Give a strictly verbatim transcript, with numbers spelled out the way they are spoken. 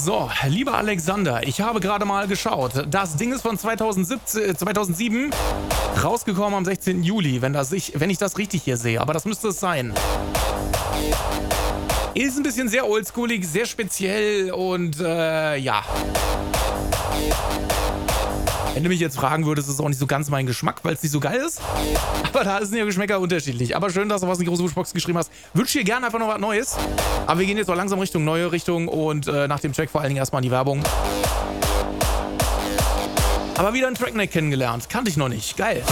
So, lieber Alexander, ich habe gerade mal geschaut. Das Ding ist von zweitausendsiebzehn, zweitausendsieben rausgekommen am sechzehnten Juli, wenn, das ich, wenn ich das richtig hier sehe. Aber das müsste es sein. Ist ein bisschen sehr oldschoolig, sehr speziell und äh, ja. Wenn du mich jetzt fragen würdest, ist es auch nicht so ganz mein Geschmack, weil es nicht so geil ist. Aber da sind ja Geschmäcker unterschiedlich. Aber schön, dass du was in die große Wunschbox geschrieben hast. Wünsche dir gerne einfach noch was Neues. Aber wir gehen jetzt auch langsam Richtung neue Richtung und äh, nach dem Track vor allen Dingen erstmal in die Werbung. Aber wieder einen Trackneck kennengelernt. Kannte ich noch nicht. Geil.